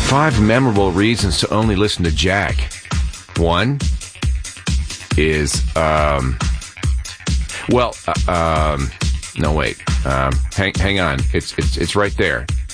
5 memorable reasons to only listen to Jack. One is, no, wait. Hang on. It's right there.